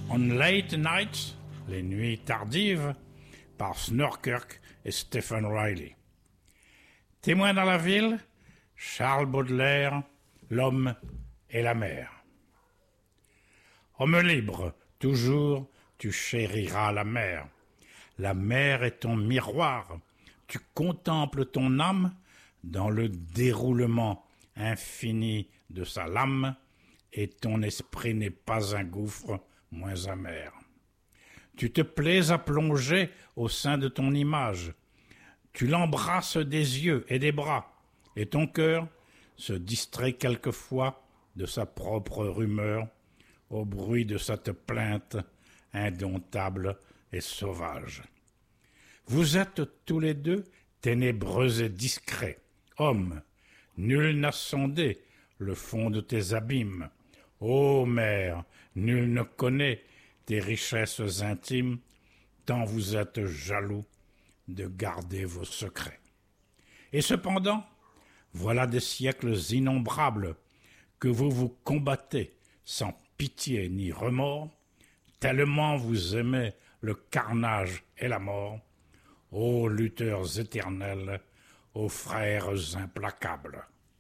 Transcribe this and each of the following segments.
On Late Nights, les nuits tardives, par Snorkirk et Stephen Riley. Témoin dans la ville, Charles Baudelaire, L'homme et la mer. Homme libre, toujours tu chériras la mer. La mer est ton miroir, tu contemples ton âme dans le déroulement infini de sa lame, et ton esprit n'est pas un gouffre moins amer. Tu te plais à plonger au sein de ton image, tu l'embrasses des yeux et des bras, et ton cœur se distrait quelquefois de sa propre rumeur au bruit de cette plainte indomptable et sauvage. Vous êtes tous les deux ténébreux et discrets, hommes, nul n'a sondé le fond de tes abîmes. Ô mer, nul ne connaît tes richesses intimes, tant vous êtes jaloux de garder vos secrets. Et cependant, voilà des siècles innombrables que vous vous combattez sans pitié ni remords, tellement vous aimez le carnage et la mort, ô lutteurs éternels, ô frères implacables.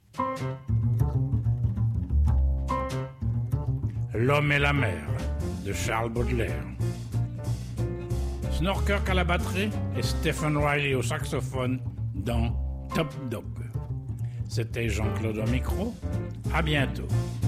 L'homme et la mer, de Charles Baudelaire. Snorkirk à la batterie et Stephen Riley au saxophone dans Top Dog. C'était Jean-Claude au micro. À bientôt.